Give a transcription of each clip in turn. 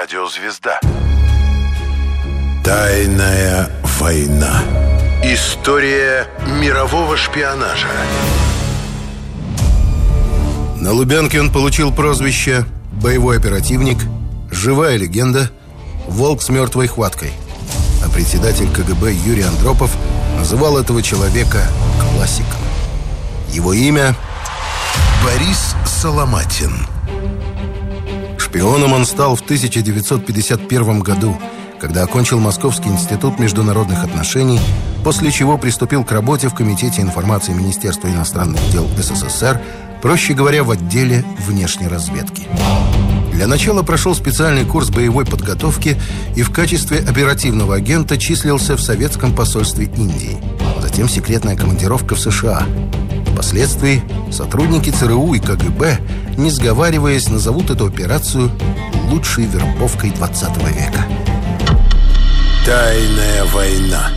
Радиозвезда. Тайная война. История мирового шпионажа. На Лубянке он получил прозвище «Боевой оперативник», «Живая легенда», «Волк с мертвой хваткой». А председатель КГБ Юрий Андропов называл этого человека классиком. Его имя — Борис Соломатин. Шпионом он стал в 1951 году, когда окончил Московский институт международных отношений, после чего приступил к работе в Комитете информации Министерства иностранных дел СССР, проще говоря, в отделе внешней разведки. Для начала прошел специальный курс боевой подготовки и в качестве оперативного агента числился в советском посольстве Индии. Затем секретная командировка в США. Впоследствии сотрудники ЦРУ и КГБ, не сговариваясь, назовут эту операцию лучшей вербовкой 20 века. Тайная война.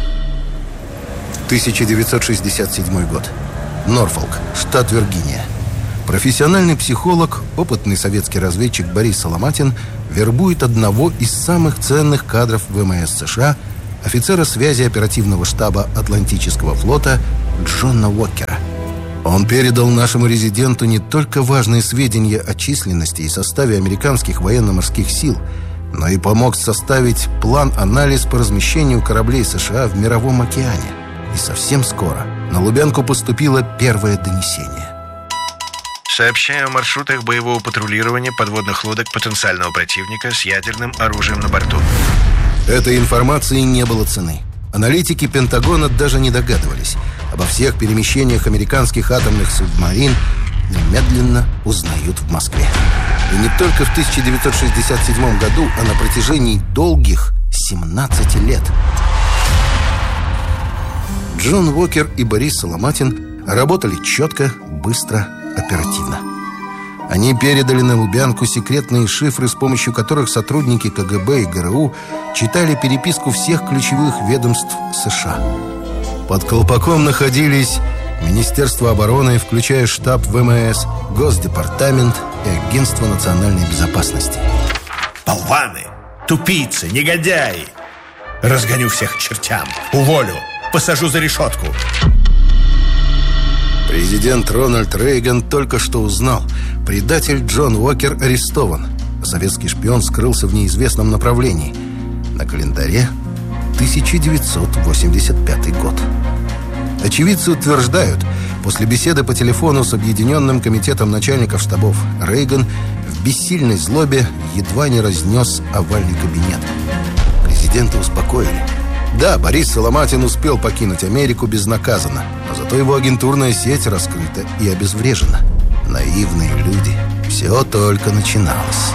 1967 год. Норфолк, штат Виргиния. Профессиональный психолог, опытный советский разведчик Борис Соломатин вербует одного из самых ценных кадров ВМС США, офицера связи оперативного штаба Атлантического флота Джона Уокера. Он передал нашему резиденту не только важные сведения о численности и составе американских военно-морских сил, но и помог составить план-анализ по размещению кораблей США в Мировом океане. И совсем скоро на Лубянку поступило первое донесение. Сообщаю о маршрутах боевого патрулирования подводных лодок потенциального противника с ядерным оружием на борту. Этой информации не было цены. Аналитики Пентагона даже не догадывались. Обо всех перемещениях американских атомных субмарин немедленно узнают в Москве. И не только в 1967 году, а на протяжении долгих 17 лет. Джон Уокер и Борис Соломатин работали четко, быстро, оперативно. Они передали на Лубянку секретные шифры, с помощью которых сотрудники КГБ и ГРУ читали переписку всех ключевых ведомств США. Под колпаком находились Министерство обороны, включая штаб ВМС, Госдепартамент и Агентство национальной безопасности. Болваны, тупицы, негодяи! Разгоню всех к чертям, уволю, посажу за решетку. Президент Рональд Рейган только что узнал: предатель Джон Уокер арестован. Советский шпион скрылся в неизвестном направлении. На календаре 1985 год. Очевидцы утверждают, после беседы по телефону с Объединенным комитетом начальников штабов, Рейган в бессильной злобе едва не разнес овальный кабинет. Президента успокоили. Да, Борис Соломатин успел покинуть Америку безнаказанно, но зато его агентурная сеть раскрыта и обезврежена. Наивные люди. Все только начиналось.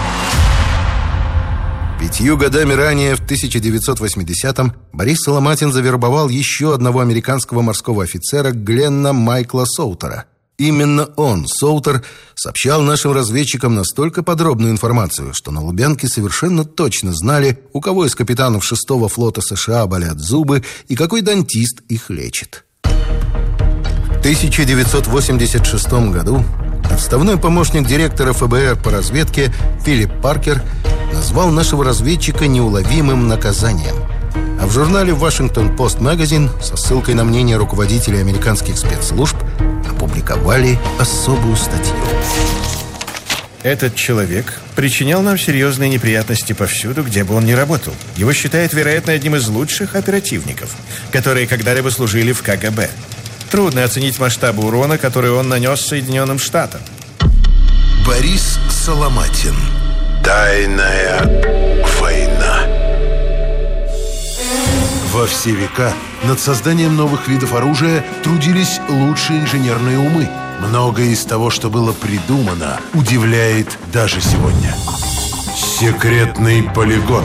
5 годами ранее, в 1980-м, Борис Соломатин завербовал еще одного американского морского офицера Гленна Майкла Соутера. Именно он, Соутер, сообщал нашим разведчикам настолько подробную информацию, что на Лубянке совершенно точно знали, у кого из капитанов 6-го флота США болят зубы и какой дантист их лечит. В 1986 году отставной помощник директора ФБР по разведке Филипп Паркер назвал нашего разведчика неуловимым наказанием. А в журнале Washington Post Magazine со ссылкой на мнение руководителей американских спецслужб опубликовали особую статью. Этот человек причинял нам серьезные неприятности повсюду, где бы он ни работал. Его считают, вероятно, одним из лучших оперативников, которые когда-либо служили в КГБ. Трудно оценить масштаб урона, который он нанес Соединенным Штатам. Борис Соломатин. Тайная война. Во все века над созданием новых видов оружия трудились лучшие инженерные умы. Многое из того, что было придумано, удивляет даже сегодня. Секретный полигон.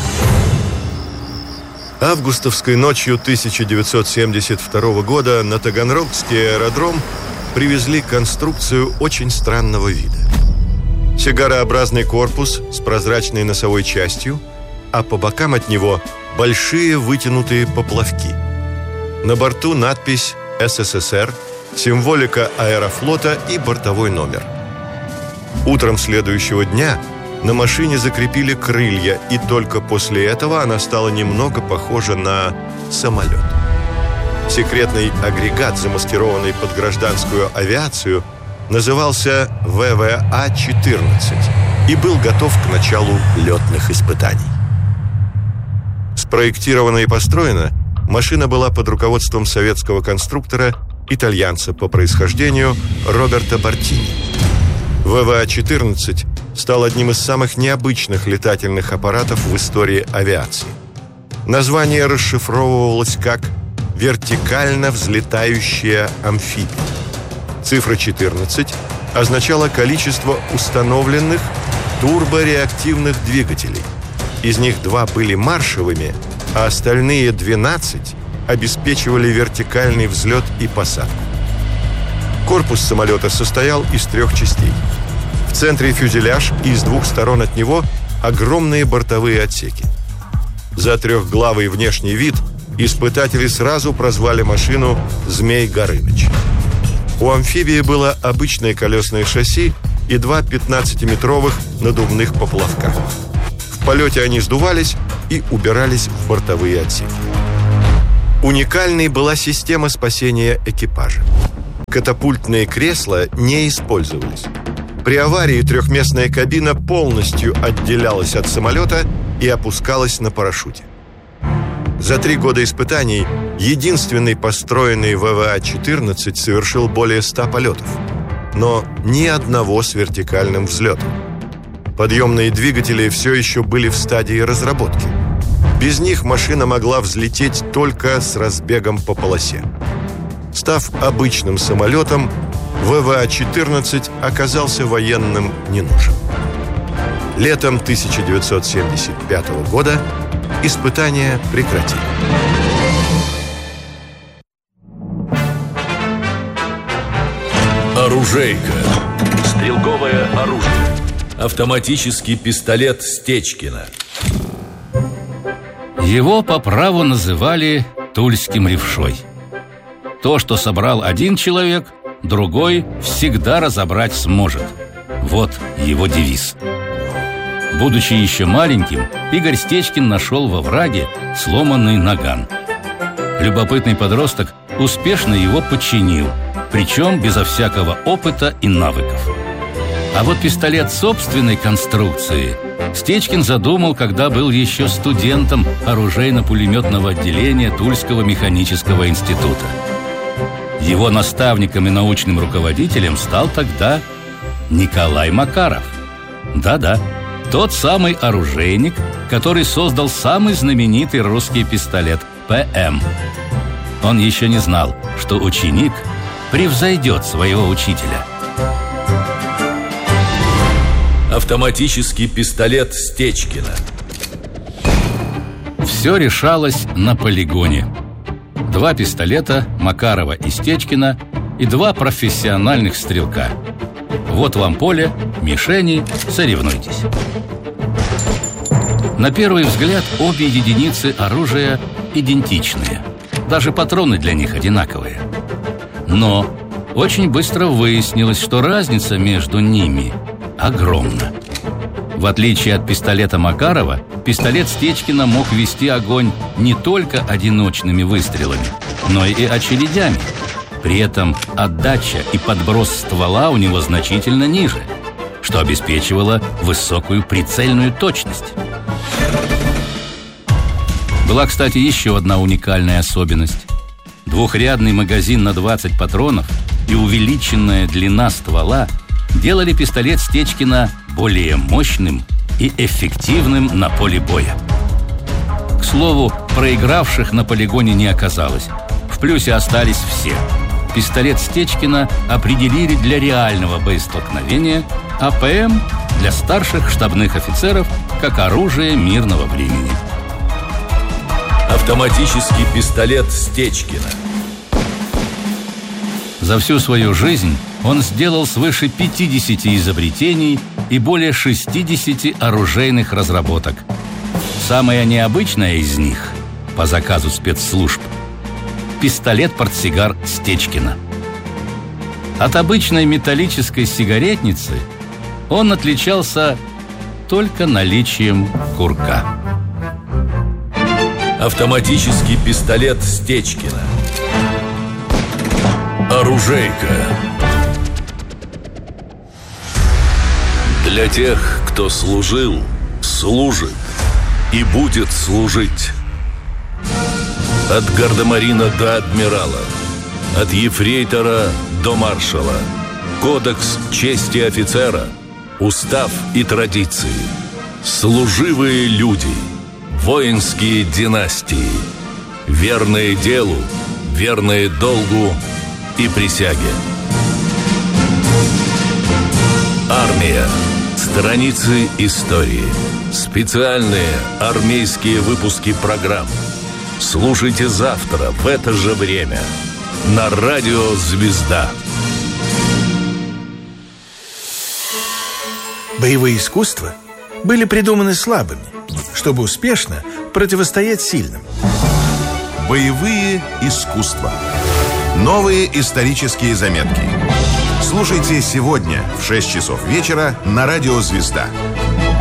Августовской ночью 1972 года на Таганрогский аэродром привезли конструкцию очень странного вида. Сигарообразный корпус с прозрачной носовой частью, а по бокам от него большие вытянутые поплавки. На борту надпись «СССР», символика аэрофлота и бортовой номер. Утром следующего дня на машине закрепили крылья, и только после этого она стала немного похожа на самолет. Секретный агрегат, замаскированный под гражданскую авиацию, назывался ВВА-14 и был готов к началу летных испытаний. Спроектирована и построена машина была под руководством советского конструктора, итальянца по происхождению Роберто Бартини. ВВА-14 стал одним из самых необычных летательных аппаратов в истории авиации. Название расшифровывалось как «вертикально взлетающая амфибия». Цифра 14 означала количество установленных турбореактивных двигателей. Из них 2 были маршевыми, а остальные 12 обеспечивали вертикальный взлет и посадку. Корпус самолета состоял из 3 частей. В центре фюзеляж и с 2 сторон от него огромные бортовые отсеки. За трехглавый внешний вид испытатели сразу прозвали машину «Змей Горыныч». У амфибии было обычное колесное шасси и 2 15-метровых надувных поплавка. В полете они сдувались и убирались в бортовые отсеки. Уникальной была система спасения экипажа. Катапультные кресла не использовались. При аварии 3-местная кабина полностью отделялась от самолета и опускалась на парашюте. За 3 года испытаний единственный построенный ВВА-14 совершил более 100 полетов, но ни одного с вертикальным взлетом. Подъемные двигатели все еще были в стадии разработки. Без них машина могла взлететь только с разбегом по полосе. Став обычным самолетом, ВВА-14 оказался военным не нужен. Летом 1975 года испытания прекратили. Оружейка. Стрелковое оружие. Автоматический пистолет Стечкина. Его по праву называли тульским левшой. То, что собрал один человек, другой всегда разобрать сможет. Вот его девиз. Будучи еще маленьким, Игорь Стечкин нашел во враге сломанный наган. Любопытный подросток успешно его подчинил, причем безо всякого опыта и навыков. А вот пистолет собственной конструкции Стечкин задумал, когда был еще студентом оружейно-пулеметного отделения Тульского механического института. Его наставником и научным руководителем стал тогда Николай Макаров. Да-да, тот самый оружейник, который создал самый знаменитый русский пистолет ПМ. Он еще не знал, что ученик превзойдет своего учителя. Автоматический пистолет Стечкина. Все решалось на полигоне. 2 пистолета Макарова и Стечкина и 2 профессиональных стрелка. Вот вам поле, мишени, соревнуйтесь. На первый взгляд обе единицы оружия идентичные. Даже патроны для них одинаковые. Но очень быстро выяснилось, что разница между ними огромна. В отличие от пистолета Макарова, пистолет Стечкина мог вести огонь не только одиночными выстрелами, но и очередями. При этом отдача и подброс ствола у него значительно ниже, что обеспечивало высокую прицельную точность. Была, кстати, еще одна уникальная особенность. Двухрядный магазин на 20 патронов и увеличенная длина ствола делали пистолет Стечкина более мощным и эффективным на поле боя. К слову, проигравших на полигоне не оказалось. В плюсе остались все. Пистолет Стечкина определили для реального боестолкновения, а ПМ – для старших штабных офицеров как оружие мирного времени. Автоматический пистолет Стечкина. За всю свою жизнь он сделал свыше 50 изобретений и более 60 оружейных разработок. Самая необычная из них, по заказу спецслужб, пистолет-портсигар Стечкина. От обычной металлической сигаретницы он отличался только наличием курка. Автоматический пистолет Стечкина. Оружейка. Для тех, кто служил, служит и будет служить. От гардемарина до адмирала, от ефрейтора до маршала. Кодекс чести офицера, устав и традиции. Служивые люди, воинские династии, верные делу, верные долгу и присяге. Армия. Страницы истории. Специальные армейские выпуски программ. Слушайте завтра в это же время на радио «Звезда». Боевые искусства были придуманы слабыми, чтобы успешно противостоять сильным. Боевые искусства. Новые исторические заметки. Слушайте сегодня в 6 часов вечера на радио «Звезда».